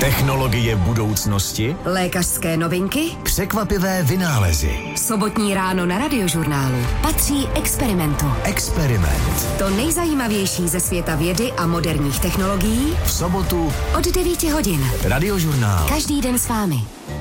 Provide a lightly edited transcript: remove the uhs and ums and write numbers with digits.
Technologie budoucnosti, lékařské novinky, překvapivé vynálezy. Sobotní ráno na Radiožurnálu patří Experimentu. Experiment. To nejzajímavější ze světa vědy a moderních technologií V sobotu od 9 hodin. Radiožurnál. Každý den s vámi.